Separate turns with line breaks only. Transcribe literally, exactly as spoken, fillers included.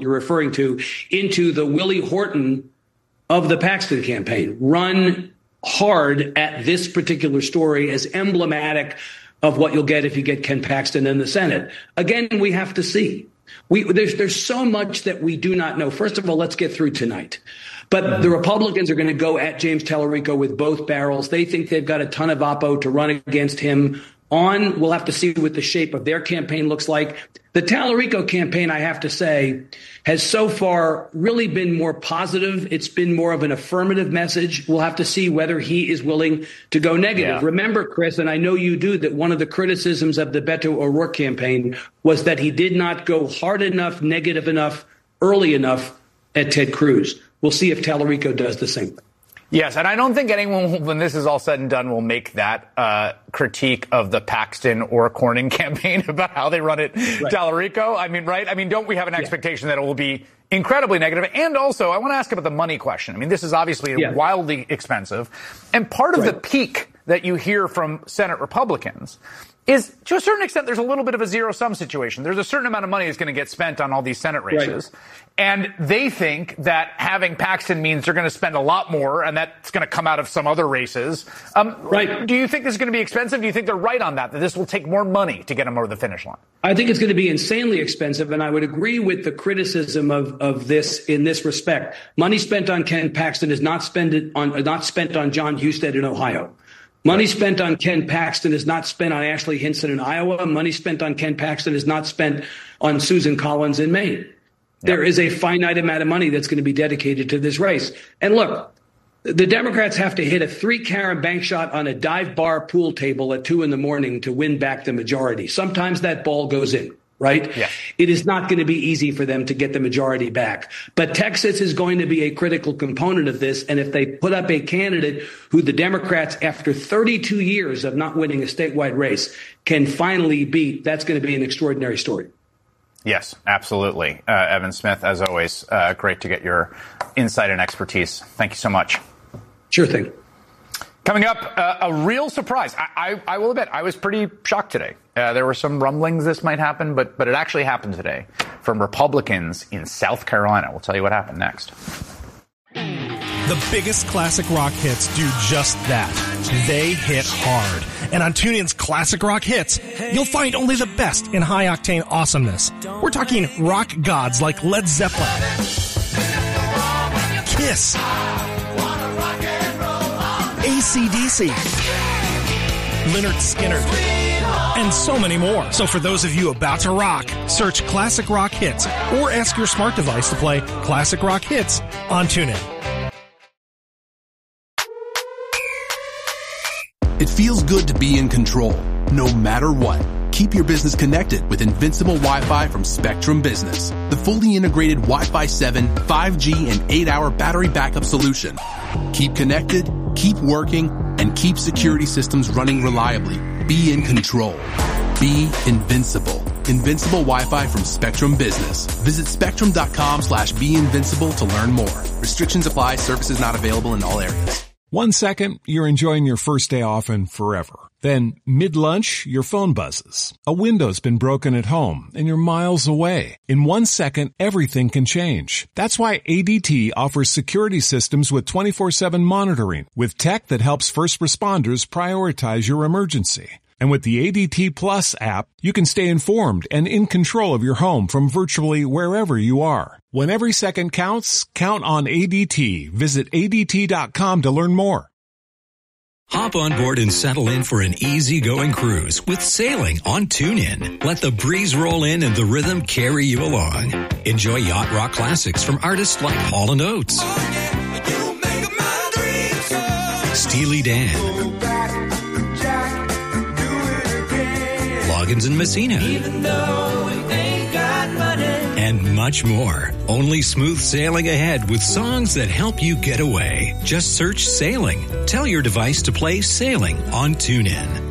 you're referring to, into the Willie Horton of the Paxton campaign. Run hard at this particular story as emblematic of what you'll get if you get Ken Paxton in the Senate. Again, we have to see. We, there's, there's so much that we do not know. First of all, let's get through tonight. But the Republicans are going to go at James Tallarico with both barrels. They think they've got a ton of oppo to run against him on. We'll have to see what the shape of their campaign looks like. The Tallarico campaign, I have to say, has so far really been more positive. It's been more of an affirmative message. We'll have to see whether he is willing to go negative. Yeah. Remember, Chris, and I know you do, that one of the criticisms of the Beto O'Rourke campaign was that he did not go hard enough, negative enough, early enough at Ted Cruz. We'll see if Tallarico does the same thing.
Yes, and I don't think anyone, when this is all said and done, will make that uh, critique of the Paxton or Cornyn campaign about how they run it, right. Tallarico. I mean, right? I mean, don't we have an expectation yeah. that it will be incredibly negative? And also, I want to ask about the money question. I mean, this is obviously yeah. wildly expensive. And part of right. the peak that you hear from Senate Republicans is, to a certain extent, there's a little bit of a zero-sum situation. There's a certain amount of money that's going to get spent on all these Senate races. Right. And they think that having Paxton means they're going to spend a lot more, and that's going to come out of some other races. Um, right. Do you think this is going to be expensive? Do you think they're right on that, that this will take more money to get them over the finish line?
I think it's going to be insanely expensive, and I would agree with the criticism of, of this in this respect. Money spent on Ken Paxton is not spent on, not spent on John Husted in Ohio. Money spent on Ken Paxton is not spent on Ashley Hinson in Iowa. Money spent on Ken Paxton is not spent on Susan Collins in Maine. Yep. There is a finite amount of money that's going to be dedicated to this race. And look, the Democrats have to hit a three-carat bank shot on a dive bar pool table at two in the morning to win back the majority. Sometimes that ball goes in, right? Yeah. It is not going to be easy for them to get the majority back. But Texas is going to be a critical component of this. And if they put up a candidate who the Democrats, after thirty-two years of not winning a statewide race, can finally beat, that's going to be an extraordinary story.
Yes, absolutely. Uh, Evan Smith, as always, uh, great to get your insight and expertise. Thank you so much.
Sure thing.
Coming up, uh, a real surprise. I, I, I will admit, I was pretty shocked today. Uh, there were some rumblings this might happen, but but it actually happened today from Republicans in South Carolina. We'll tell you what happened next.
The biggest classic rock hits do just that. They hit hard. And on TuneIn's Classic Rock Hits, you'll find only the best in high-octane awesomeness. We're talking rock gods like Led Zeppelin, Kiss, A C D C, Lynyrd Skynyrd, and so many more. So for those of you about to rock, search Classic Rock Hits or ask your smart device to play Classic Rock Hits on TuneIn.
It feels good to be in control, no matter what. Keep your business connected with Invincible Wi-Fi from Spectrum Business, the fully integrated Wi-Fi seven, five G, and eight hour battery backup solution. Keep connected, keep working, and keep security systems running reliably. Be in control. Be invincible. Invincible Wi-Fi from Spectrum Business. Visit spectrum.com slash be invincible to learn more. Restrictions apply. Services not available in all areas.
One second, you're enjoying your first day off and forever. Then, mid-lunch, your phone buzzes. A window's been broken at home, and you're miles away. In one second, everything can change. That's why A D T offers security systems with twenty-four seven monitoring, with tech that helps first responders prioritize your emergency. And with the A D T Plus app, you can stay informed and in control of your home from virtually wherever you are. When every second counts, count on A D T. Visit A D T dot com to learn more.
Hop on board and settle in for an easy-going cruise with sailing on TuneIn. Let the breeze roll in and the rhythm carry you along. Enjoy yacht rock classics from artists like Hall and Oates, Steely Dan, Loggins and Messina, even though we ain't got money, and much more. Only smooth sailing ahead with songs that help you get away. Just search Sailing. Tell your device to play Sailing on TuneIn.